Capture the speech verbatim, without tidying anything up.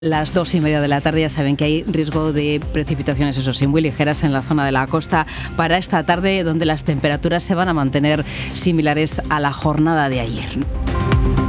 Las dos y media de la tarde ya saben que hay riesgo de precipitaciones, eso sí, muy ligeras en la zona de la costa para esta tarde, donde las temperaturas se van a mantener similares a la jornada de ayer.